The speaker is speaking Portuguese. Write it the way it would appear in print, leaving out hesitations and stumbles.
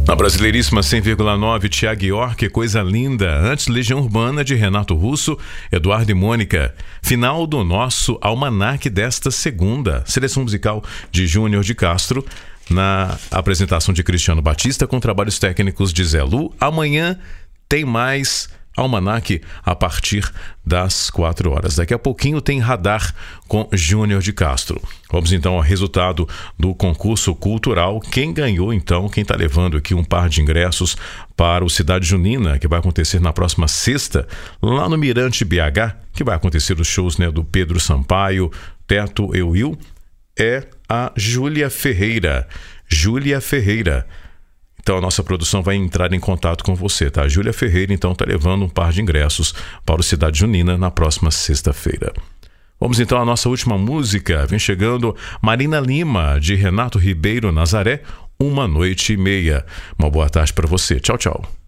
Na Brasileiríssima 100,9, Thiago York, coisa linda. Antes, Legião Urbana de Renato Russo, Eduardo e Mônica. Final do nosso almanaque desta segunda. Seleção musical de Júnior de Castro, na apresentação de Cristiano Batista, com trabalhos técnicos de Zé Lu. Amanhã tem mais almanaque a partir das 4 horas. Daqui a pouquinho tem Radar com Júnior de Castro. Vamos então ao resultado do concurso cultural. Quem ganhou então, quem está levando aqui um par de ingressos para o Cidade Junina, que vai acontecer na próxima sexta, lá no Mirante BH, que vai acontecer os shows, né, do Pedro Sampaio, Teto e Will, é a Júlia Ferreira. Júlia Ferreira. Então a nossa produção vai entrar em contato com você, tá? A Júlia Ferreira, então, está levando um par de ingressos para o Cidade Junina na próxima sexta-feira. Vamos então à nossa última música. Vem chegando Marina Lima, de Renato Ribeiro Nazaré, 1 noite e meia. Uma boa tarde para você. Tchau, tchau.